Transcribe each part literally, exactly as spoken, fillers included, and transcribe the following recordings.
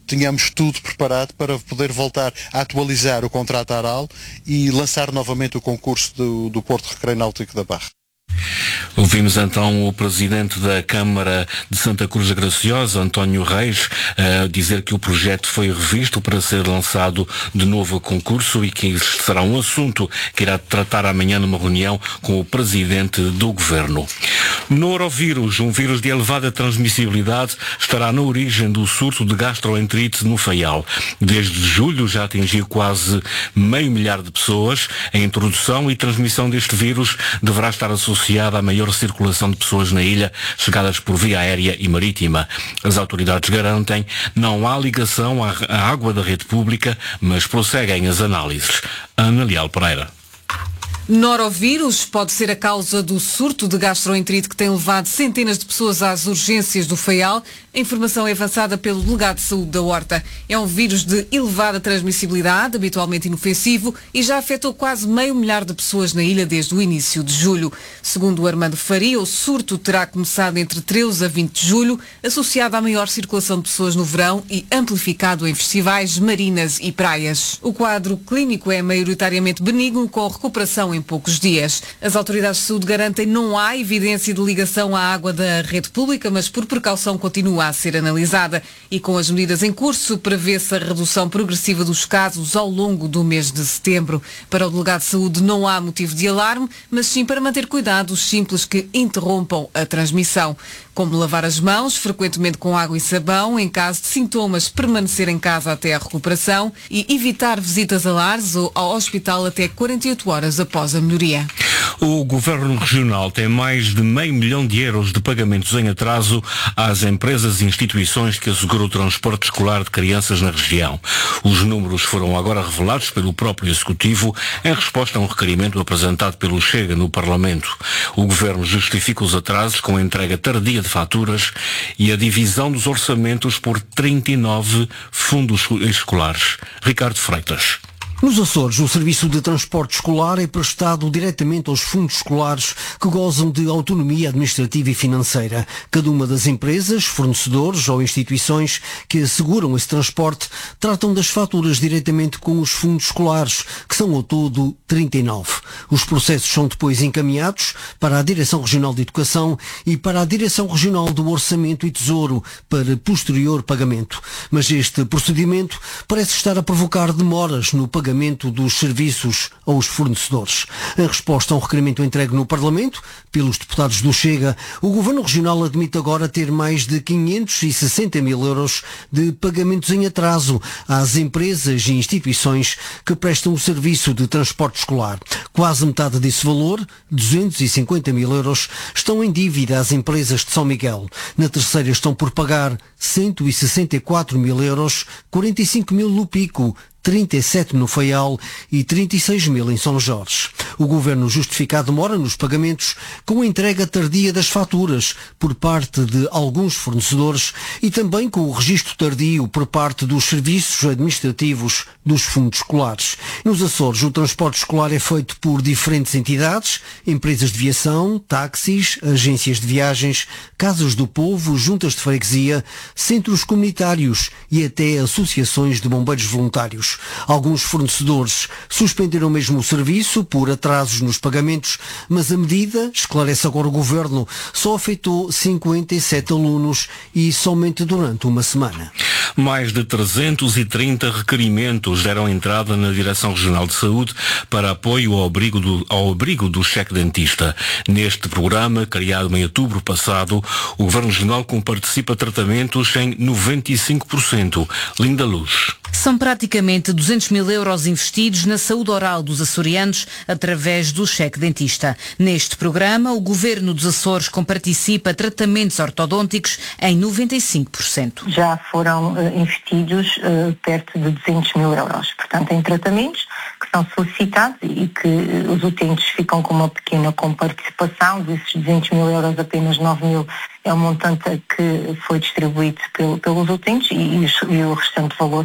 tenhamos tudo preparado para poder voltar a atualizar o contrato ARAL e lançar novamente o concurso do, do Porto Recreio Náutico da Barra. Ouvimos então o Presidente da Câmara de Santa Cruz da Graciosa, António Reis, a dizer que o projeto foi revisto para ser lançado de novo a concurso e que este será um assunto que irá tratar amanhã numa reunião com o Presidente do Governo. Norovírus, um vírus de elevada transmissibilidade, estará na origem do surto de gastroenterite no Faial. Desde julho já atingiu quase meio milhar de pessoas. A introdução e transmissão deste vírus deverá estar associada à maior circulação de pessoas na ilha, chegadas por via aérea e marítima. As autoridades garantem não há ligação à, à água da rede pública, mas prosseguem as análises. Ana Leal Pereira. Norovírus pode ser a causa do surto de gastroenterite que tem levado centenas de pessoas às urgências do Faial. A informação é avançada pelo delegado de saúde da Horta. É um vírus de elevada transmissibilidade, habitualmente inofensivo, e já afetou quase meio milhar de pessoas na ilha desde o início de julho. Segundo o Armando Faria, o surto terá começado entre treze a vinte de julho, associado à maior circulação de pessoas no verão e amplificado em festivais, marinas e praias. O quadro clínico é maioritariamente benigno, com recuperação em em poucos dias. As autoridades de saúde garantem que não há evidência de ligação à água da rede pública, mas por precaução continua a ser analisada. E com as medidas em curso, prevê-se a redução progressiva dos casos ao longo do mês de setembro. Para o delegado de saúde não há motivo de alarme, mas sim para manter cuidados simples que interrompam a transmissão, como lavar as mãos frequentemente com água e sabão, em caso de sintomas, permanecer em casa até a recuperação e evitar visitas a lares ou ao hospital até quarenta e oito horas após a melhoria. O Governo Regional tem mais de meio milhão de euros de pagamentos em atraso às empresas e instituições que asseguram o transporte escolar de crianças na região. Os números foram agora revelados pelo próprio Executivo em resposta a um requerimento apresentado pelo Chega no Parlamento. O Governo justifica os atrasos com a entrega tardia de faturas e a divisão dos orçamentos por trinta e nove fundos escolares. Ricardo Freitas. Nos Açores, o serviço de transporte escolar é prestado diretamente aos fundos escolares que gozam de autonomia administrativa e financeira. Cada uma das empresas, fornecedores ou instituições que asseguram esse transporte tratam das faturas diretamente com os fundos escolares, que são ao todo trinta e nove. Os processos são depois encaminhados para a Direção Regional de Educação e para a Direção Regional do Orçamento e Tesouro para posterior pagamento. Mas este procedimento parece estar a provocar demoras no pagamento dos serviços aos fornecedores. Em resposta a um requerimento entregue no Parlamento pelos deputados do Chega, o Governo Regional admite agora ter mais de quinhentos e sessenta mil euros de pagamentos em atraso às empresas e instituições que prestam o serviço de transporte escolar. Quase metade desse valor, duzentos e cinquenta mil euros, estão em dívida às empresas de São Miguel. Na terceira estão por pagar cento e sessenta e quatro mil euros, quarenta e cinco mil no Pico, trinta e sete no Faial e trinta e seis mil em São Jorge. O Governo justifica a demora nos pagamentos com a entrega tardia das faturas por parte de alguns fornecedores e também com o registro tardio por parte dos serviços administrativos dos fundos escolares. Nos Açores, o transporte escolar é feito por diferentes entidades, empresas de viação, táxis, agências de viagens, casas do povo, juntas de freguesia, centros comunitários e até associações de bombeiros voluntários. Alguns fornecedores suspenderam mesmo o serviço por atrasos nos pagamentos, mas a medida, esclarece agora o Governo, só afetou cinquenta e sete alunos e somente durante uma semana. Mais de trezentos e trinta requerimentos deram entrada na Direção Regional de Saúde para apoio ao abrigo do, ao abrigo do cheque dentista. Neste programa, criado em outubro passado, o Governo Regional comparticipa tratamentos em noventa e cinco por cento. Linda Luz. São praticamente duzentos mil euros investidos na saúde oral dos açorianos através do cheque dentista. Neste programa, o Governo dos Açores comparticipa tratamentos ortodônticos em noventa e cinco por cento. Já foram uh, investidos uh, perto de duzentos mil euros, portanto, em tratamentos que são solicitados e que uh, os utentes ficam com uma pequena comparticipação. Desses duzentos mil euros, apenas nove mil é o montante que foi distribuído pelo, pelos utentes e, e, e o restante valor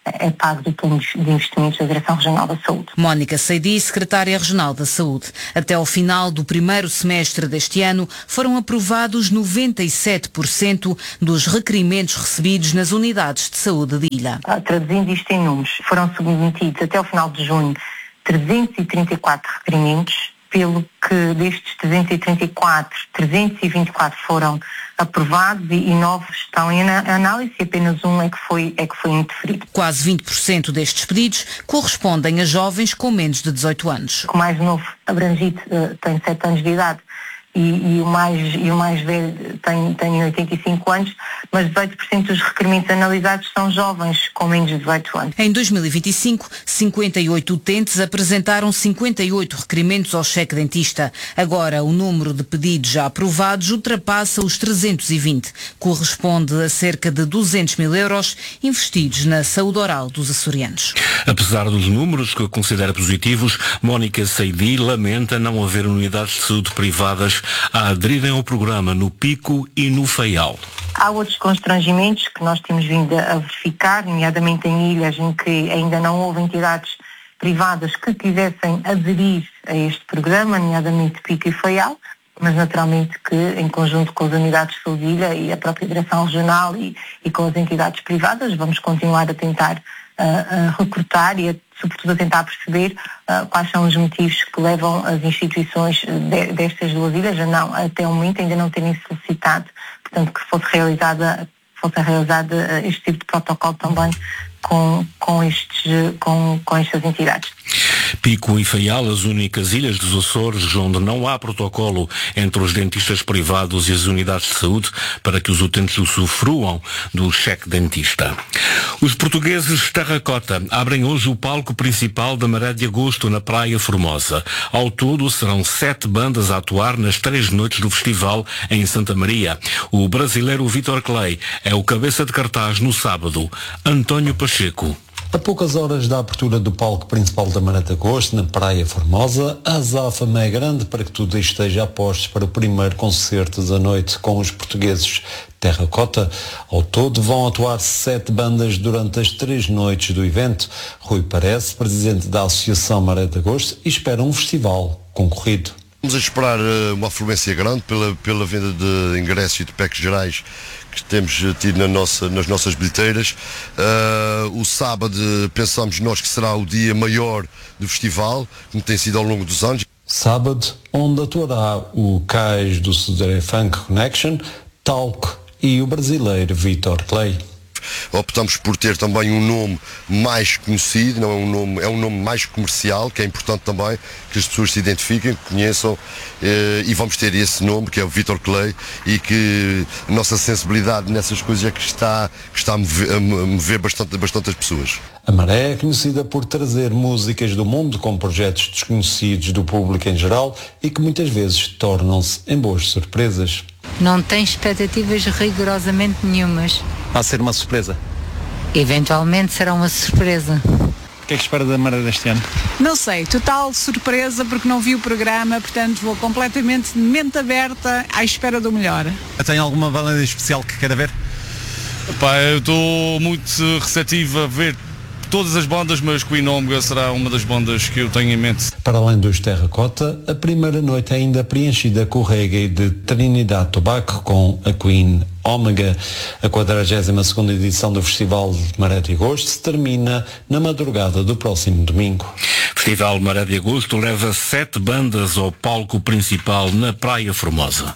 é pago do Plano de Investimentos da Direção Regional da Saúde. Mónica Seidi, secretária regional da Saúde. Até ao final do primeiro semestre deste ano, foram aprovados noventa e sete por cento dos requerimentos recebidos nas unidades de saúde de Ilha. Traduzindo isto em números, foram submetidos até ao final de junho trezentos e trinta e quatro requerimentos, pelo que destes trezentos e trinta e quatro, trezentos e vinte e quatro foram aprovados e, e nove estão em análise e apenas um é que foi, é que foi indeferido. Quase vinte por cento destes pedidos correspondem a jovens com menos de dezoito anos. O mais novo abrangido uh, tem sete anos de idade e, e, o, mais, e o mais velho tem, tem oitenta e cinco anos, mas dezoito por cento dos requerimentos analisados são jovens com menos de dezoito anos. Em dois mil e vinte e cinco, cinquenta e oito utentes apresentaram cinquenta e oito requerimentos ao cheque dentista. Agora, o número de pedidos já aprovados ultrapassa os trezentos e vinte. Corresponde a cerca de duzentos mil euros investidos na saúde oral dos açorianos. Apesar dos números que considera positivos, Mónica Seidi lamenta não haver unidades de saúde privadas a aderirem ao programa no Pico e no Faial. Há outros constrangimentos que nós temos vindo a verificar, nomeadamente em ilhas em que ainda não houve entidades privadas que quisessem aderir a este programa, nomeadamente Pico e Faial, mas naturalmente que em conjunto com as unidades de saúde de ilha e a própria direção regional e, e com as entidades privadas vamos continuar a tentar uh, uh, recrutar e a, sobretudo a tentar perceber uh, quais são os motivos que levam as instituições de, destas duas ilhas a não, até o momento ainda não terem solicitado, portanto que fosse realizada, fosse realizada este tipo de protocolo também com, com, estes, com, com estas entidades. Pico e Faial, as únicas ilhas dos Açores onde não há protocolo entre os dentistas privados e as unidades de saúde para que os utentes usufruam do cheque dentista. Os portugueses Terracota abrem hoje o palco principal da Maré de Agosto na Praia Formosa. Ao todo serão sete bandas a atuar nas três noites do festival em Santa Maria. O brasileiro Vitor Clay é o cabeça de cartaz no sábado. António Pacheco. A poucas horas da abertura do palco principal da Maré de Agosto, na Praia Formosa, a azáfama é grande para que tudo esteja a postos para o primeiro concerto da noite com os portugueses Terracota. Ao todo vão atuar sete bandas durante as três noites do evento. Rui Parece, presidente da Associação Maré de Agosto, espera um festival concorrido. Vamos a esperar uma afluência grande pela, pela venda de ingressos e de packs gerais que temos tido na nossa, nas nossas bilheteiras. Uh, o sábado pensamos nós que será o dia maior do festival, como tem sido ao longo dos anos. Sábado, onde atuará o Cais do Sudere Funk Connection, Talco e o brasileiro Vitor Clay. Optamos por ter também um nome mais conhecido, não é um nome, é um nome mais comercial, que é importante também que as pessoas se identifiquem, que conheçam, eh, e vamos ter esse nome, que é o Vitor Clay, e que a nossa sensibilidade nessas coisas é que está, que está a mover, a mover bastante, bastante as pessoas. A Maré é conhecida por trazer músicas do mundo com projetos desconhecidos do público em geral e que muitas vezes tornam-se em boas surpresas. Não tem expectativas rigorosamente nenhumas. Vai ser uma surpresa? Eventualmente será uma surpresa. O que é que espera da Maré deste ano? Não sei, total surpresa porque não vi o programa, portanto vou completamente de mente aberta à espera do melhor. Tem alguma banda especial que queira ver? Epá, eu estou muito receptivo a ver todas as bandas, mas Queen Omega será uma das bandas que eu tenho em mente. Para além dos Terracota, a primeira noite é ainda preenchida com o reggae de Trinidad e Tobago com a Queen Omega. A quadragésima segunda edição do Festival de Maré de Agosto se termina na madrugada do próximo domingo. Festival Maré de Agosto leva sete bandas ao palco principal na Praia Formosa.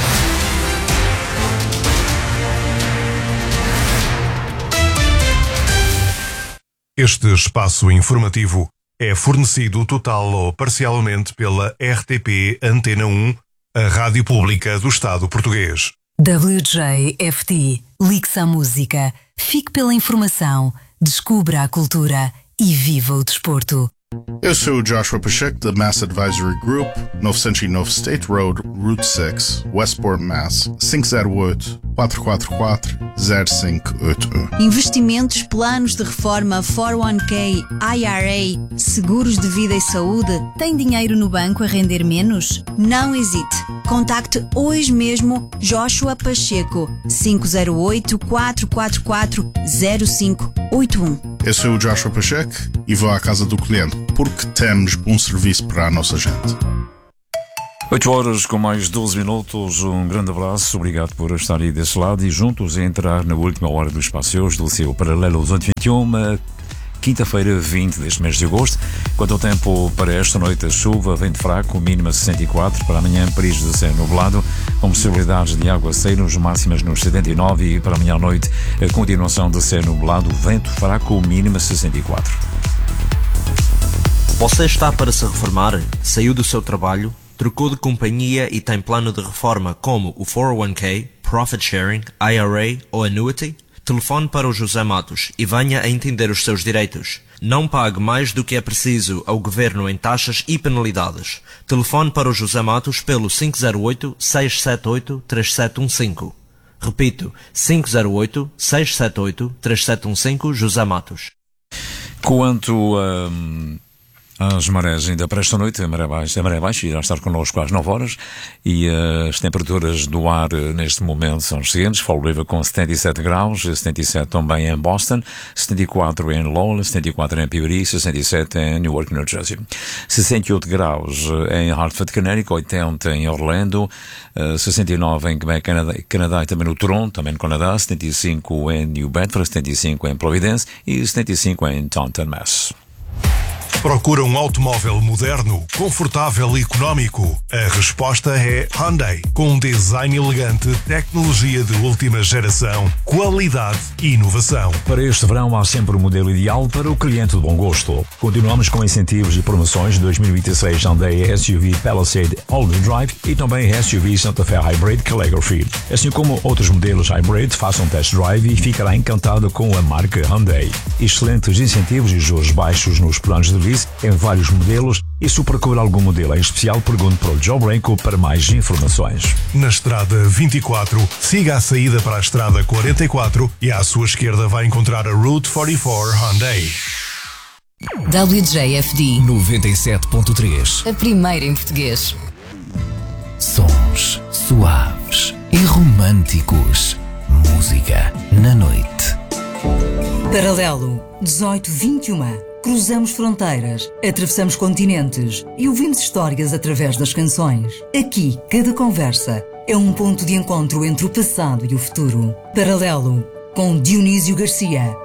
Este espaço informativo é fornecido total ou parcialmente pela R T P Antena um, a Rádio Pública do Estado Português. W J F T. Ligue-se à música. Fique pela informação. Descubra a cultura e viva o desporto. Eu sou o Joshua Pacheco da Mass Advisory Group, novecentos e nove State Road, Route seis, Westport, Mass. cinco zero oito, quatro quatro quatro, zero cinco oito um. Investimentos, planos de reforma, quatro um K, I R A, seguros de vida e saúde. Tem dinheiro no banco a render menos? Não hesite. Contacte hoje mesmo Joshua Pacheco, cinco zero oito, quatro quatro quatro, zero cinco oito um. Eu sou o Joshua Pacheco e vou à casa do cliente porque temos bom serviço para a nossa gente. oito horas com mais doze minutos, um grande abraço, obrigado por estar aí desse lado e juntos a entrar na última hora do espaço hoje do seu Paralelo duzentos e vinte e um, quinta-feira, vinte deste mês de agosto. Quanto ao tempo para esta noite, a chuva, vento fraco, mínima sessenta e quatro, para amanhã períodos de céu nublado, com possibilidades de aguaceiros, máximas nos setenta e nove, e para amanhã à noite, a continuação de céu nublado, vento fraco, mínima sessenta e quatro. Você está para se reformar? Saiu do seu trabalho? Trocou de companhia e tem plano de reforma como o quatro oh um k, Profit Sharing, I R A ou Annuity? Telefone para o José Matos e venha a entender os seus direitos. Não pague mais do que é preciso ao Governo em taxas e penalidades. Telefone para o José Matos pelo cinco zero oito, seis sete oito, três sete um cinco. Repito, cinco zero oito, seis sete oito, três sete um cinco, José Matos. Quanto a... Um... As marés ainda para esta noite, a maré baixa, a maré baixa irá estar connosco às nove horas e uh, as temperaturas do ar uh, neste momento são as seguintes: Fall River com setenta e sete graus, setenta e sete também em Boston, setenta e quatro em Lowell, setenta e quatro em Peoria, sessenta e sete em Newark, New Jersey, sessenta e oito graus em Hartford, Connecticut, oitenta em Orlando, uh, sessenta e nove em Quebec, Canadá, Canadá e também no Toronto, também no Canadá, setenta e cinco em New Bedford, setenta e cinco em Providence e setenta e cinco em Taunton, Mass. Procura um automóvel moderno, confortável e económico? A resposta é Hyundai. Com um design elegante, tecnologia de última geração, qualidade e inovação. Para este verão há sempre o modelo ideal para o cliente de bom gosto. Continuamos com incentivos e promoções de dois mil e vinte e seis Hyundai S U V Palisade All-Wheel Drive e também S U V Santa Fe Hybrid Calligraphy. Assim como outros modelos Hybrid, faça um test drive e ficará encantado com a marca Hyundai. Excelentes incentivos e juros baixos nos planos de lease em vários modelos, e se procura algum modelo em especial, pergunte para o Joe Branco para mais informações. Na estrada vinte e quatro, siga a saída para a estrada quarenta e quatro e à sua esquerda vai encontrar a Route quarenta e quatro Hyundai. W J F D noventa e sete ponto três. A primeira em português. Sons suaves e românticos. Música na noite. Paralelo dezoito vinte e um. Cruzamos fronteiras, atravessamos continentes e ouvimos histórias através das canções. Aqui, cada conversa é um ponto de encontro entre o passado e o futuro. Paralelo, com Dionísio Garcia,